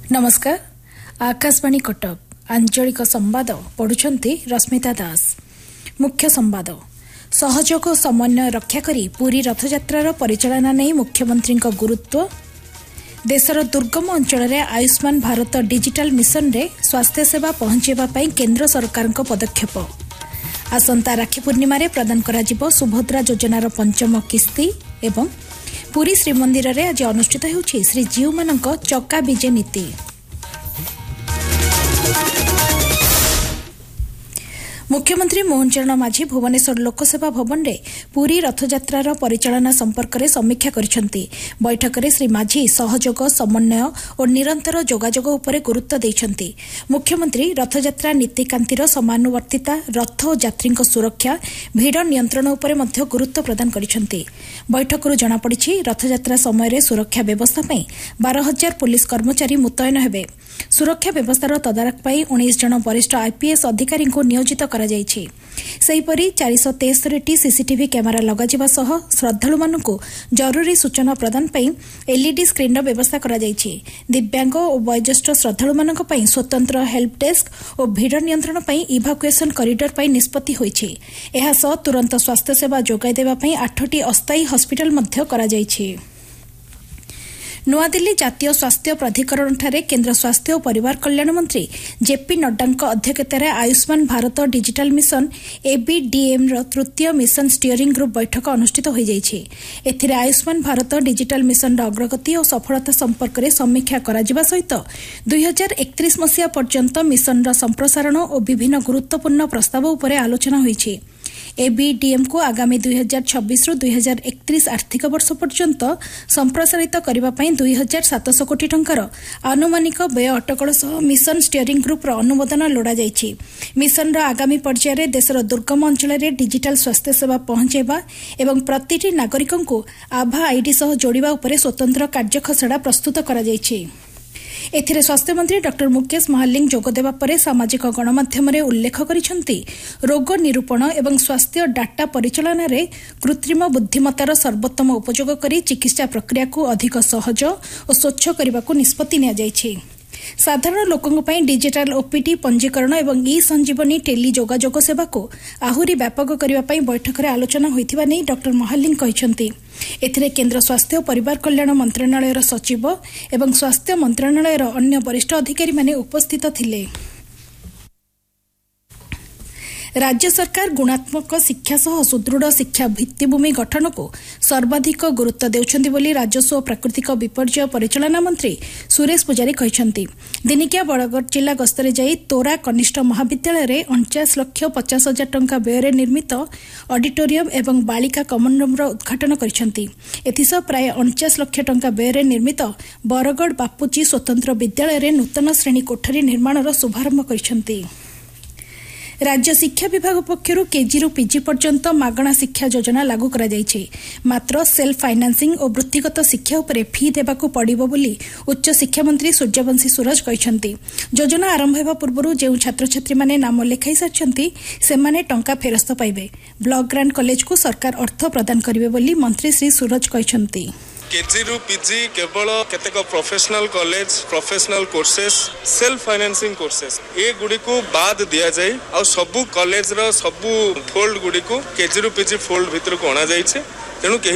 नमस्कार। आकाशवाणी कटक आंचलिक संवाद पढ़ुछंती रश्मिता दास। मुख्य संवाद सहयोग समन्वय रक्षा करी पूरी रथयात्रार परिचालना नहीं मुख्यमंत्री गुरुत्व। देशर दुर्गम अंचल में आयुष्मान भारत डिजिटल मिशन रे स्वास्थ्य सेवा पहुंचाइबा केंद्र सरकार पदक्षेप। आसंता राखी पूर्णिमा प्रदान करा सुभद्रा योजनार पंचम किस्ती एवं पुरी श्रीमंदिर रे आज अनुष्ठित होउछि श्रीजीव मानक चक्का विजे नीति। मुख्यमंत्री मोहन चरण माझी भुवनेश्वर लोकसेवा भवन रे पूरी रथयात्रार परिचालना संपर्क में समीक्षा करिसेंती। बैठक में श्री माझी सहयोग समन्वय और निरंतर जोगाजोग उपरे गुरुत्व देइछंती। मुख्यमंत्री रथयात्रा नीतिकांतिर समानुवर्तिता, रथ और यात्री सुरक्षा, भीड़ नियंत्रण उपरे मध्य गुरुत्व प्रदान करिसेंती। बैठक जना पड़ी रथयात्रा समय सुरक्षा व्यवस्था पई 12,000 पुलिस कर्मचारी मुतयन हेबे। सुरक्षा व्यवस्थार तदारख पाई 19 जन वरिष्ठ आईपीएस अधिकारी को नियोजित सेहीपरि 473टी सीसीटीवी कैमेरा लगाजिबा सह श्रद्धालु मानकु जरूरी सूचना प्रदान पई एलईडी स्क्रीन व्यवस्था करा जायछि। दिव्यांग और वयोज्येष्ठ श्रद्धालु मानक पई स्वतंत्र हेल्प डेस्क और भीड़ नियंत्रण पई इवाकुएसन कॉरिडोर पई निष्पत्ति होइछि। एहा सह तुरंत स्वास्थ्य सेवा जोगाई देबा पई 8टी अस्थायी हॉस्पिटल मध्य करा जायछि। नुआदिल्ली जातीय स्वास्थ्य प्राधिकरण ठारे केंद्र स्वास्थ्य और परिवार कल्याण मंत्री JP Nadda अध्यक्षतार Ayushman Bharat digital mission ABDM तृतीय मिशन स्टीयरिंग ग्रुप बैठक अनुष्ठित हो जाइछि। एथिरे आयुष्मान भारत डिजिटल मिशन अग्रगति और सफलता संपर्क में समीक्षा करा सहित 2031 मसीहा पर्यंत मिशन संप्रसारण और विभिन्न गुरुत्वपूर्ण प्रस्ताव उपर आलोचना होइछि। एबीडीएम को आगामी 2026 रु 2031 आर्थिक वर्ष पर्यंत संप्रसारित करने 2,700 कोटी टंकार आनुमानिक व्यय अटकल सह मिशन स्टीयरिंग ग्रुप अनुमोदन लोड़ा जाइछि। मिशन आगामी पर्यायर देशर दुर्गम अंचल में डिजिटल स्वास्थ्य सेवा पहुंचाइबा एवं प्रतिटी नागरिक को आभा आईडी सह जोड़िबा उपरे स्वतंत्र कार्यखसड़ा प्रस्तुत करा जाइछि। एथिरे स्वास्थ्य मंत्री डॉक्टर मुकेश महालिंग जोगदेवा परे सामाजिक गणमाध्यम उल्लेख करिसेंती रोग निरूपण एवं स्वास्थ्य डाटा परिचालन रे कृत्रिम बुद्धिमत्तार सर्वोत्तम उपयोग करी चिकित्सा प्रक्रिया को अधिक सहज और स्वच्छ करने को निष्पत्ति निया जायछि। साधारण लोकों पई डिजिटल ओपीटी पंजीकरण एवं ई संजीवनी टेली जोगाजोग सेवा को आहुरी व्यापक करने पई बैठक में आलोचना होइथिबा नै डॉक्टर महालिंग कहिसेंती। एथिरे केंद्र स्वास्थ्य और परिवार कल्याण मंत्रालयर सचिव एवं स्वास्थ्य मंत्रालयर अन्य वरिष्ठ अधिकारी माने उपस्थित थिले। राज्य सरकार गुणात्मक शिक्षा सह सुदृढ़ शिक्षा भित्तिभूमि गठन को सर्वाधिक गुरुत्व देउछन्ति बोली राजस्व और प्राकृतिक विपर्यय परिचालना मंत्री सुरेश पुजारी कहिसेंति। दिनिकिया बरगड़ जिला गस्तरे जाई तोरा कनिष्ठ महाविद्यालय रे 49,50,000 टंका व्यय निर्मित ऑडिटोरियम एवं बालिका कमन रूम उद्घाटन करिसेंति। एथिसह प्राय 49 लाख टंका व्यय निर्मित बरगड़ बापूजी स्वतंत्र विद्यालय रे नूतन श्रेणी कोठरी निर्माणर शुभारंभ करिसेंति। राज्य शिक्षा विभाग पक्षर केजी रु पीजी पर्यंत मागणा शिक्षा योजना लागू करा जायछि। मात्र सेल्फ फाइनान्सिंग और वृत्तिगत शिक्षा उपरे फी देबाकू पड़िबो बोली उच्च शिक्षा मंत्री सूर्यवंशी सूरज कहिसेंति। योजना आरंभ हेबा पूर्व जो छात्र छात्री माने नाम लेखाई सारिसेंति सेमाने टंका फेरस्त पाइबे। ब्लॉक ग्रांट कॉलेज को सरकार अर्थ प्रदान करिवे बोली मंत्री श्री सूरज कहिसेंति। केजी रु पीजी केवल केतेक professional college professional courses self financing courses ए गुडी को बाद दिया जाए और सबु कॉलेज रो सबु फोल्ड गुडी को केजी रु पीजी फोल्ड भितर को आना जाइछे। तेणु